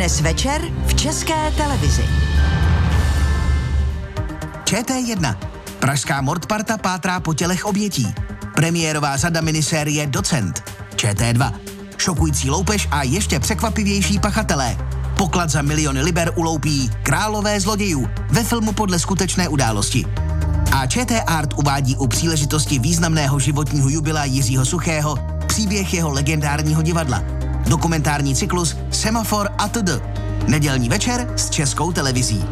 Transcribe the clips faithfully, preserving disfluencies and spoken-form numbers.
Dnes večer v České televizi. Č T jedna. Pražská mordparta pátrá po tělech obětí. Premiérová řada minisérie Docent. Č T dva. Šokující loupež a ještě překvapivější pachatelé. Poklad za miliony liber uloupí králové zlodějů ve filmu podle skutečné události. A Č T Art uvádí u příležitosti významného životního jubilea Jiřího Suchého příběh jeho legendárního divadla. Dokumentární cyklus Semafor a td. Nedělní večer s Českou televizí.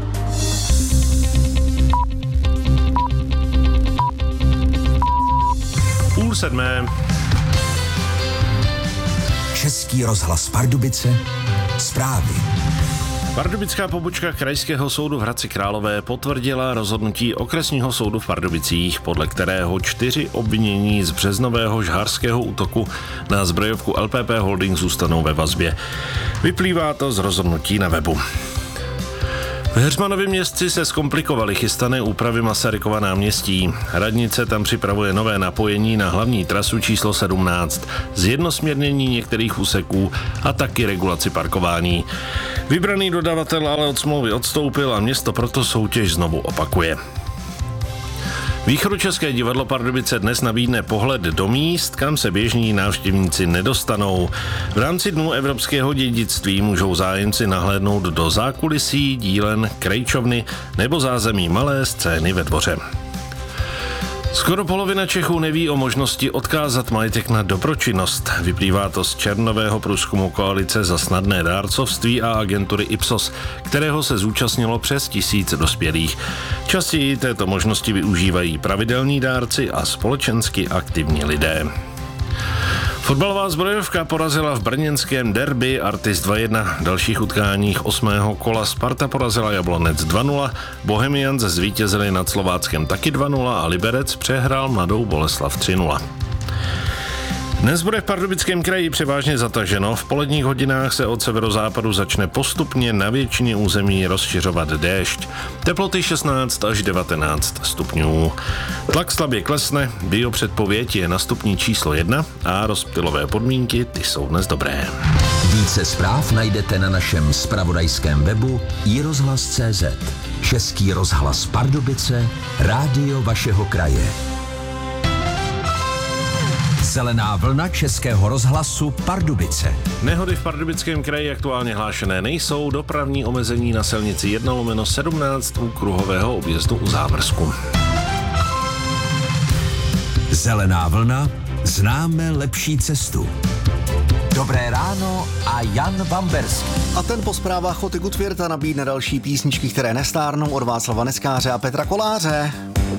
Půl sedmé. Český rozhlas Pardubice. Zprávy. Pardubická pobočka Krajského soudu v Hradci Králové potvrdila rozhodnutí okresního soudu v Pardubicích, podle kterého čtyři obvinění z březnového žhářského útoku na zbrojovku L P P Holding zůstanou ve vazbě. Vyplývá to z rozhodnutí na webu. V Heřmanově Městci se zkomplikovaly chystané úpravy Masarykova náměstí. Radnice tam připravuje nové napojení na hlavní trasu číslo sedmnáct, zjednosměrnění některých úseků a taky regulaci parkování. Vybraný dodavatel ale od smlouvy odstoupil a město proto soutěž znovu opakuje. Východočeské divadlo Pardubice dnes nabídne pohled do míst, kam se běžní návštěvníci nedostanou. V rámci Dnů evropského dědictví můžou zájemci nahlédnout do zákulisí, dílen, krejčovny nebo zázemí malé scény ve dvoře. Skoro polovina Čechů neví o možnosti odkázat majetek na dobročinnost. Vyplývá to z červnového průzkumu Koalice za snadné dárcovství a agentury Ipsos, kterého se zúčastnilo přes tisíc dospělých. Častěji této možnosti využívají pravidelní dárci a společensky aktivní lidé. Fotbalová zbrojovka porazila v brněnském derby Artis dva jedna. V dalších utkáních osmého kola Sparta porazila Jablonec dva nula, Bohemians zvítězili nad Slováckem taky dva nula a Liberec přehrál Mladou Boleslav tři nula. Dnes bude v Pardubickém kraji převážně zataženo. V poledních hodinách se od severozápadu začne postupně na většině území rozšiřovat déšť. Teploty šestnáct až devatenáct stupňů. Tlak slabě klesne, biopředpověď je na stupni číslo jedna a rozptylové podmínky ty jsou dnes dobré. Více zpráv najdete na našem zpravodajském webu i rozhlas tečka cé zet. Český rozhlas Pardubice, rádio vašeho kraje. Zelená vlna Českého rozhlasu Pardubice. Nehody v Pardubickém kraji aktuálně hlášené nejsou, dopravní omezení na silnici jedna lomeno sedmnáct u kruhového objezdu u Zámrsku. Zelená vlna, známe lepší cestu. Dobré ráno a Jan Bamberský. A ten po zprávách od Gutwirta nabídne další písničky, které nestárnou, od Václava Neskáře a Petra Koláře.